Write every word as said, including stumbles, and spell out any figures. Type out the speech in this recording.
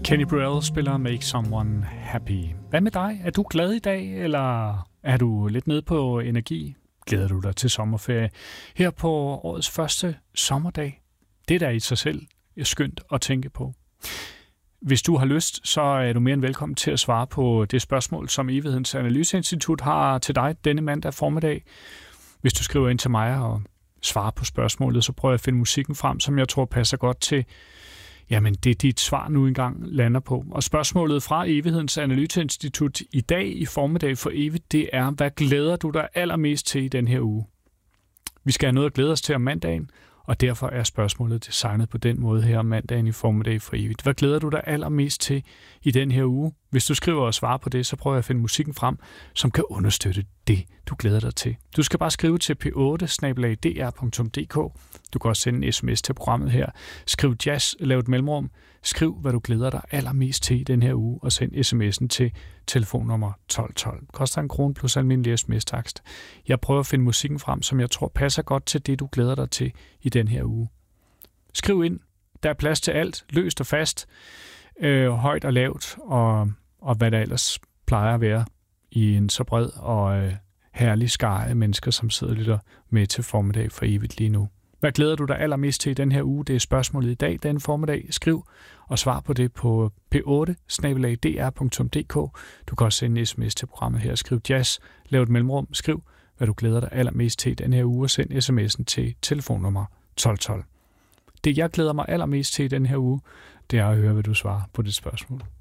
Kenny Burrell spiller Make Someone Happy. Hvad med dig? Er du glad i dag, eller er du lidt nede på energi? Glæder du dig til sommerferie her på årets første sommerdag? Det der i sig selv er skønt at tænke på. Hvis du har lyst, så er du mere end velkommen til at svare på det spørgsmål, som Evighedens Analyseinstitut har til dig denne mandag formiddag. Hvis du skriver ind til mig og svarer på spørgsmålet, så prøver jeg at finde musikken frem, som jeg tror passer godt til, jamen det er dit svar nu engang lander på. Og spørgsmålet fra Evighedens Analyseinstitut i dag i formiddag for evigt, det er, hvad glæder du dig allermest til i den her uge? Vi skal have noget at glæde os til om mandagen, og derfor er spørgsmålet designet på den måde her om mandagen i formiddag for evigt. Hvad glæder du dig allermest til i den her uge? Hvis du skriver og svarer på det, så prøver jeg at finde musikken frem, som kan understøtte det, du glæder dig til. Du skal bare skrive til p otte snabel-a d r punktum d k. Du kan også sende en sms til programmet her. Skriv jazz, lav et mellemrum. Skriv, hvad du glæder dig allermest til i den her uge, og send sms'en til telefonnummer tolv tolv. Det koster en krone plus almindelig sms-takst. Jeg prøver at finde musikken frem, som jeg tror passer godt til det, du glæder dig til i den her uge. Skriv ind. Der er plads til alt. Løst og fast. Øh, højt og lavt. Og, og hvad der ellers plejer at være i en så bred og øh, herlig skare af mennesker, som sidder og lytter med til formiddag for evigt lige nu. Hvad glæder du dig allermest til i den her uge? Det er spørgsmålet i dag, den formiddag. Skriv og svar på det på p otte snabel-a d r punktum d k. Du kan også sende en sms til programmet her. Skriv jazz, lav et mellemrum. Skriv, hvad du glæder dig allermest til i den her uge, og send sms'en til telefonnummer tolv tolv. Det, jeg glæder mig allermest til i den her uge, det er at høre, hvad du svarer på dit spørgsmål.